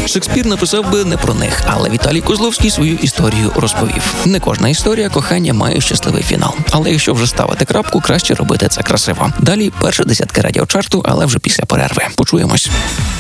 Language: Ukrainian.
Шекспір написав би не про них, але Віталій Козловський свою історію розповів. Не кожна історія кохання має щасливий фінал. Але якщо вже ставити крапку, краще робити це красиво. Далі перша десятка радіочарту, але вже після перерви. Почуємось.